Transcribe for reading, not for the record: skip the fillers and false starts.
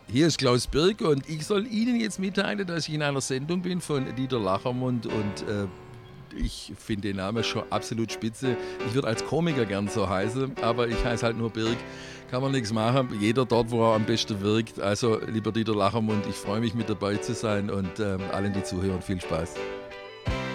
Hier ist Klaus Birk und ich soll Ihnen jetzt mitteilen, dass ich in einer Sendung bin von Dieter Lachermund und ich finde den Namen schon absolut spitze. Ich würde als Komiker gern so heißen, aber ich heiße halt nur Birk. Kann man nichts machen. Jeder dort, wo er am besten wirkt. Also, lieber Dieter Lachermund, ich freue mich mit dabei zu sein und allen, die zuhören, viel Spaß.